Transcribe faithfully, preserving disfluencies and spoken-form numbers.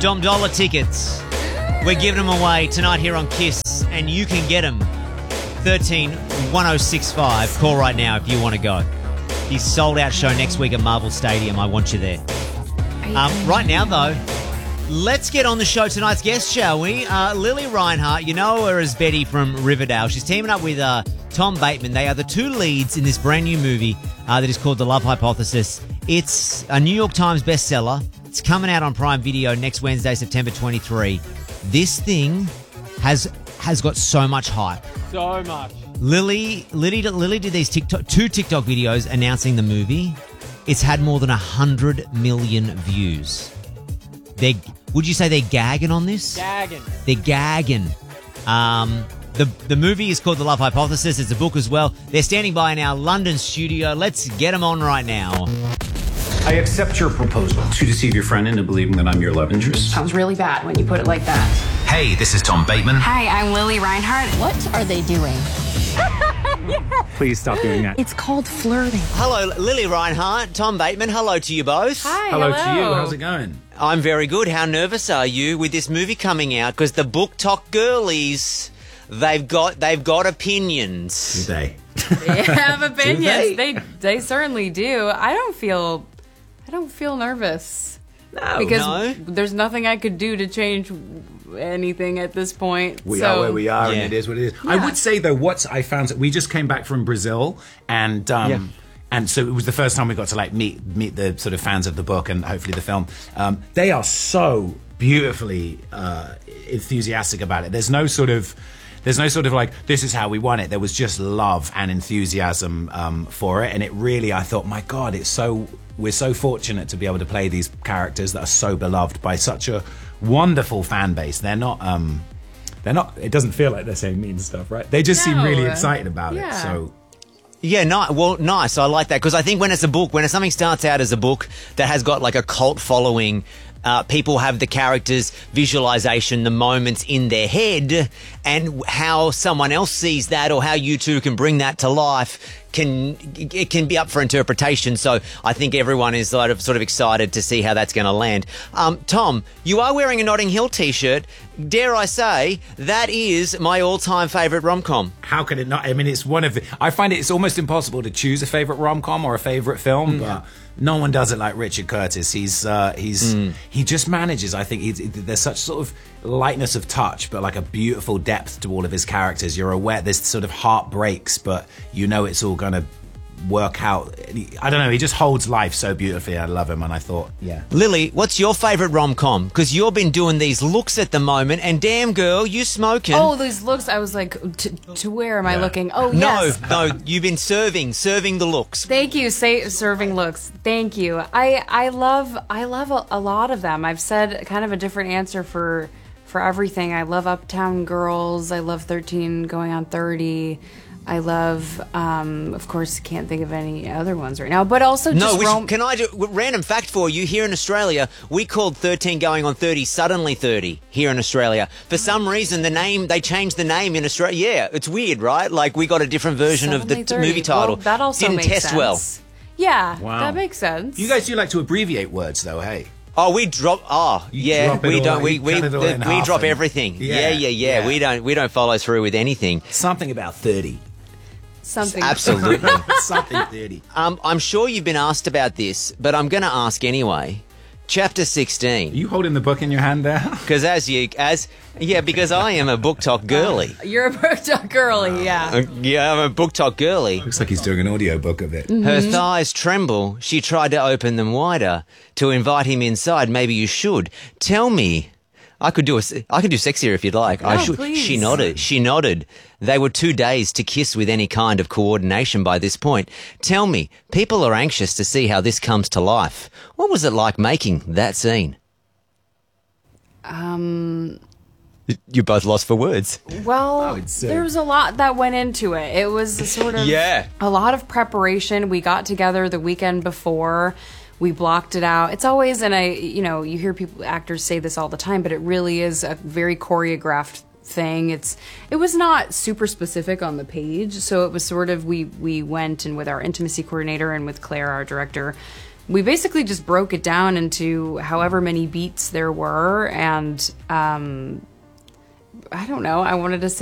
Dom Dollar tickets. We're giving them away tonight here on Kiss, and you can get them. thirteen one oh six five. Call right now if you want to go. The sold-out show next week at Marvel Stadium. I want you there. Um, right now, though, let's get on the show tonight's guest, shall we? Uh, Lili Reinhart, you know her as Betty from Riverdale. She's teaming up with uh, Tom Bateman. They are the two leads in this brand new movie uh, that is called The Love Hypothesis. It's a New York Times bestseller. It's coming out on Prime Video next Wednesday, September twenty-third. This thing has has got so much hype. So much. Lily, Lily, Lily did these TikTok, two TikTok videos announcing the movie. It's had more than one hundred million views. They're, would you say they're gagging on this? Gagging. They're gagging. Um, the, the movie is called The Love Hypothesis. It's a book as well. They're standing by in our London studio. Let's get them on right now. I accept your proposal to deceive your friend into believing that I'm your love interest. Sounds really bad when you put it like that. Hey, this is Tom Bateman. Hi, I'm Lili Reinhart. What are they doing? Please stop doing that. It's called flirting. Hello, Lili Reinhart, Tom Bateman. Hello to you both. Hi, Hello, hello. to you. How's it going? I'm very good. How nervous are you with this movie coming out? Because the Book Talk girlies, they've got they've got opinions. Do they? They have opinions. they? they they certainly do. I don't feel I don't feel nervous. No, because no. there's nothing I could do to change anything at this point. We so, are where we are, Yeah. and it is what it is. Yeah. I would say though, what I found, we just came back from Brazil, and um, Yeah. and so it was the first time we got to like meet meet the sort of fans of the book and hopefully the film. Um, they are so beautifully uh, enthusiastic about it. There's no sort of There's no sort of like, this is how we want it. There was just love and enthusiasm um, for it. And it really, I thought, my God, it's so, we're so fortunate to be able to play these characters that are so beloved by such a wonderful fan base. They're not, um, they're not, it doesn't feel like they're saying mean stuff, right? They just seem No. really excited about Yeah. it. So Yeah, ni- well, nice. I like that because I think when it's a book, when something starts out as a book that has got like a cult following, uh, people have the characters' visualization, the moments in their head, and how someone else sees that or how you two can bring that to life can it can be up for interpretation. So I think everyone is sort of sort of excited to see how that's going to land. Um, Tom, you are wearing a Notting Hill t-shirt. Dare I say that is my all-time favourite rom-com. how could it not? I mean, it's one of the, I find it's almost impossible to choose a favorite rom-com or a favorite film, but no one does it like Richard Curtis. He's uh, he's he just manages. I think he's, there's such sort of lightness of touch, but like a beautiful depth to all of his characters. You're aware there's sort of heartbreaks, but you know it's all going to work out. I don't know. He just holds life so beautifully. I love him, and I thought, yeah. Lily, what's your favourite rom-com? Because you've been doing these looks at the moment, and damn girl, you smoking. Oh, these looks. I was like, to, to where am I looking? Oh, no, yes. no, you've been serving, serving the looks. Thank you, say, serving looks. Thank you. I I love I love a, a lot of them. I've said kind of a different answer for for everything. I love Uptown Girls. I love thirteen Going on thirty. I love, um, of course, can't think of any other ones right now, but also just No, which, rom- can I do random fact for you? Here in Australia, we called thirteen Going on thirty Suddenly thirty here in Australia. For some reason, the name, they changed the name in Australia. Yeah, it's weird, right? Like, we got a different version of the Suddenly t- thirty. movie title. Well, that also Didn't makes test sense. well. Yeah, Wow. that makes sense. You guys do like to abbreviate words, though, hey? Oh, we drop. Oh, You yeah. drop it We all, don't. We you we cut it all in we half drop and- everything. Yeah, Yeah, yeah, yeah, yeah. We don't. We don't follow through with anything. Something about thirty. Something. Absolutely. Something thirty. um, I'm sure you've been asked about this, but I'm going to ask anyway. Chapter Are sixteen. you holding the book in your hand there? Because as you as yeah, because I am a book talk girly. You're a bird dog girly, yeah. Uh, yeah, I'm a book talk girly. Looks like he's doing an audio book of it. Her thighs tremble. She tried to open them wider to invite him inside. Maybe you should tell me. I could do a, I could do sexier if you'd like. I Oh, should. please. She nodded. She nodded. They were too dazed to kiss with any kind of coordination by this point. Tell me, people are anxious to see how this comes to life. What was it like making that scene? Um. You both lost for words. Well, I would say. there was a lot that went into it. It was a sort of Yeah. a lot of preparation. We got together the weekend before. We blocked it out. It's always, and I, you know, you hear people, actors say this all the time, but it really is a very choreographed thing. It's, it was not super specific on the page, so it was sort of, we we went and with our intimacy coordinator and with Claire, our director, we basically just broke it down into however many beats there were, and um, I don't know. I wanted to say